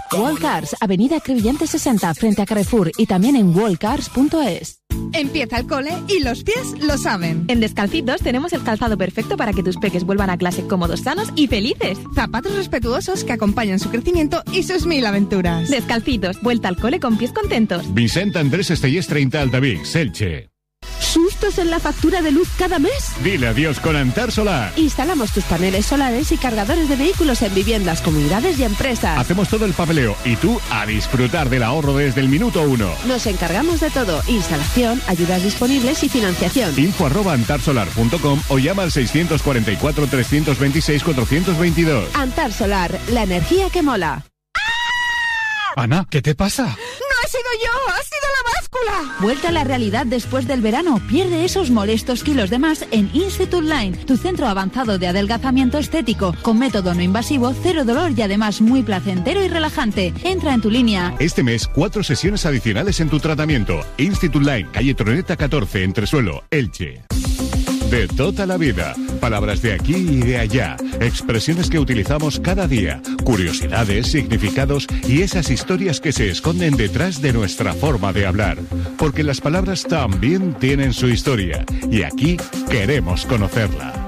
Wallcars, Avenida Crevillente 60, frente a Carrefour, y también en wallcars.es. Empieza el cole y los pies lo saben. En Descalcitos tenemos el calzado perfecto para que tus peques vuelvan a clase cómodos, sanos y felices. Zapatos respetuosos que acompañan su crecimiento y sus 1000 aventuras. Descalcitos, vuelta al cole con pies contentos. Vicent Andrés Estellés 30 Altavix, Elche. ¿Sustos en la factura de luz cada mes? Dile adiós con Antar Solar. Instalamos tus paneles solares y cargadores de vehículos en viviendas, comunidades y empresas. Hacemos todo el papeleo y tú a disfrutar del ahorro desde el minuto 1. Nos encargamos de todo: instalación, ayudas disponibles y financiación. info@antarsolar.com o llama al 644 326 422. Antar Solar, la energía que mola. Ana, ¿qué te pasa? ¡No he sido yo! ¡Ha sido la báscula! Vuelta a la realidad después del verano. Pierde esos molestos kilos de más en Institute Line, tu centro avanzado de adelgazamiento estético, con método no invasivo, cero dolor y además muy placentero y relajante. Entra en tu línea. Este mes, 4 sesiones adicionales en tu tratamiento. Institute Line, calle Troneta 14, Entresuelo, Elche. De toda la vida, palabras de aquí y de allá, expresiones que utilizamos cada día, curiosidades, significados y esas historias que se esconden detrás de nuestra forma de hablar. Porque las palabras también tienen su historia y aquí queremos conocerla.